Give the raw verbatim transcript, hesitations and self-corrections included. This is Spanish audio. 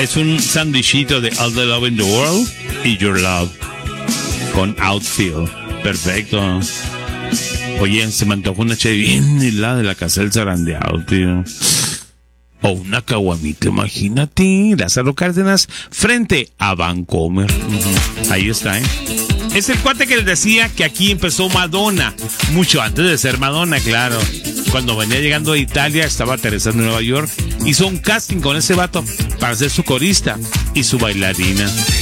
Es un sandwichito de All the Love in the World y Your Love con Outfield. Perfecto. Oye, se me antojó una cheve bien helada de la casa del zarandeado, tío. O una caguamita, imagínate. Lázaro Cárdenas frente a Vancomer. Uh-huh. Ahí está, ¿eh? Es el cuate que les decía que aquí empezó Madonna. Mucho antes de ser Madonna, claro. Cuando venía llegando de Italia, estaba aterrizando en Nueva York. Hizo un casting con ese vato para ser su corista y su bailarina.